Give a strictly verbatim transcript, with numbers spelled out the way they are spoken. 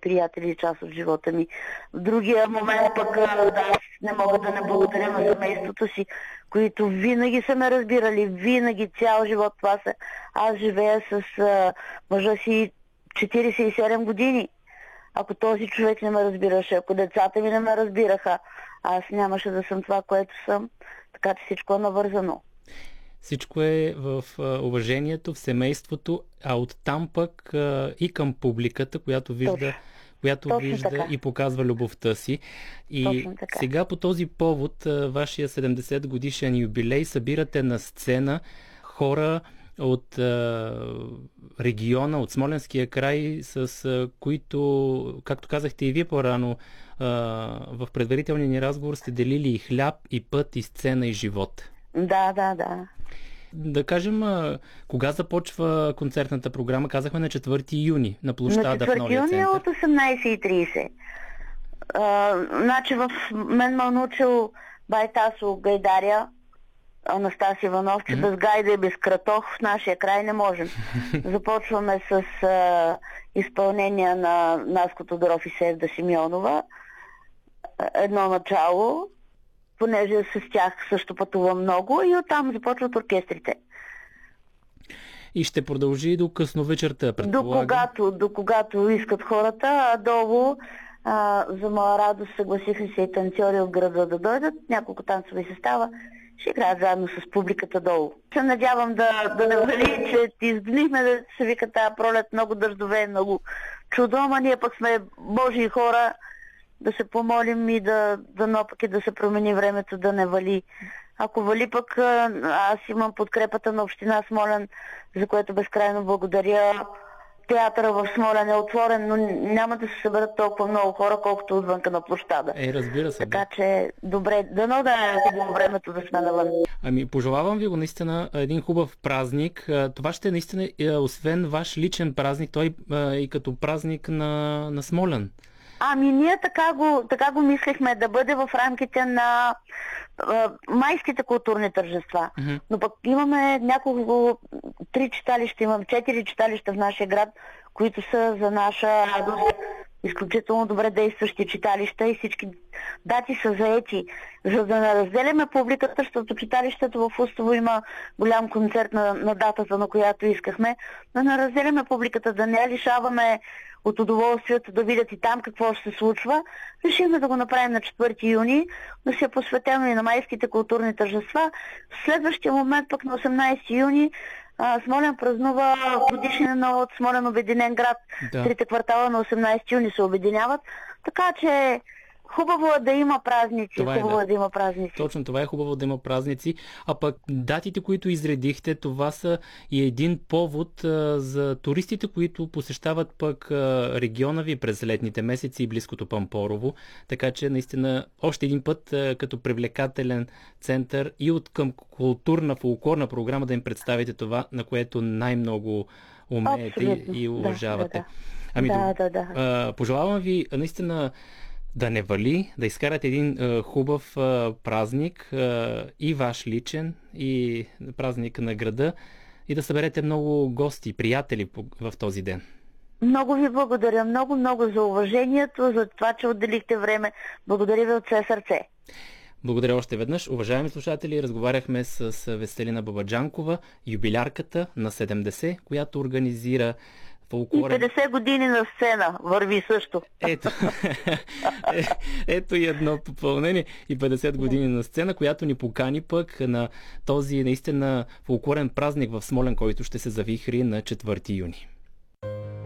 приятели, част от живота ми. В другия момент пък да, аз не мога да не благодаря на семейството си, които винаги са ме разбирали, винаги цял живот това са. Аз живея с а, мъжа си четирийсет и седем години. Ако този човек не ме разбираше, ако децата ми не ме разбираха, аз нямаше да съм това, което съм. Така че всичко е навързано. Всичко е в уважението, в семейството, а оттам пък и към публиката, която вижда, Точно. която Точно вижда така. и показва любовта си. И сега по този повод, вашия седемдесет годишен юбилей, събирате на сцена хора от а, региона, от Смолянския край, с а, които, както казахте и вие по-рано, а, в предварителния ни разговор сте делили и хляб, и път, и сцена, и живот. Да, да, да. Да кажем, а, кога започва концертната програма? Казахме на четвърти юни на площада в Новия център. На четвърти юни от осемнайсет и трийсет. Значи в мен ме научил Байтасо Гайдаря, Анастас Иванов, че mm-hmm. без гайда и без кратох в нашия край не можем. Започваме с а, изпълнение на Наско Тодоров и Севда Симеонова. Едно начало, понеже с тях също пътувам много и оттам започват оркестрите. И ще продължи до късно вечерта, предполагам. До когато, до когато искат хората, а долу а, за моя радост съгласиха се и танцори от града да дойдат. Няколко танцови състава ще играят заедно с публиката долу. Се надявам да, да не вали, че ти изгнихме да се вика тази пролет, много дъждове, много чудо, ама ние пък сме Божии хора, да се помолим и да, да напък и да се промени времето, да не вали. Ако вали пък, аз имам подкрепата на община Смолян, за което безкрайно благодаря. Театъра в Смолян е отворен, но няма да се съберат толкова много хора, колкото отвънка на площада. Е, разбира се. Така да. че, добре, дано да е хубаво времето да сме навън. Ами, пожелавам ви го наистина един хубав празник. Това ще е наистина, освен ваш личен празник, той и като празник на, на Смолян. Ами ние така го, така го мислихме, да бъде в рамките на а, майските културни тържества. Mm-hmm. Но пък имаме няколко, три читалища, имам четири читалища в нашия град, които са за наша радост изключително добре действащи читалища и всички дати са заети. За да не разделяме публиката, защото читалището в Устово има голям концерт на, на датата, на която искахме, да не разделяме публиката, да не я лишаваме от удоволствието да видят и там какво ще се случва. Решихме да го направим на четвърти юни, да се посветим и на майските културни тържества. В следващия момент пък на осемнайсети юни а, Смолян празнува годишнина от Смолян обединен град. Да. Трите квартала на осемнайсети юни се обединяват. Така че хубаво е да има празници. Това хубаво е, да. е да има празници. Точно това е, хубаво да има празници. А пък датите, които изредихте, това са и един повод а, за туристите, които посещават пък а, региона ви през летните месеци и близкото Пампорово. Така че наистина още един път а, като привлекателен център и от към културна, фолклорна програма да им представите това, на което най-много умеете и, и уважавате. Да, да, да. Ами, да, да, да. А, пожелавам ви наистина да не вали, да изкарате един а, хубав а, празник, а, и ваш личен, и празник на града, и да съберете много гости, приятели в този ден. Много ви благодаря, много, много за уважението, за това, че отделихте време. Благодаря ви от все сърце. Благодаря още веднъж. Уважаеми слушатели, разговаряхме с Веселина Бабаджанкова, юбилярката на седемдесет, която организира фолклорен... И петдесет години на сцена върви също. Ето, е, ето и едно попълнение. И петдесет години на сцена, която ни покани пък на този наистина фолклорен празник в Смолян, който ще се завихри на четвърти юни.